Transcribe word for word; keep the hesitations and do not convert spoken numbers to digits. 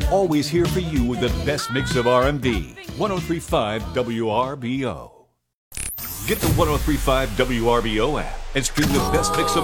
always here for you with the best mix of R and B. one oh three point five W R B O. Get the one oh three point five W R B O app and stream the best mix of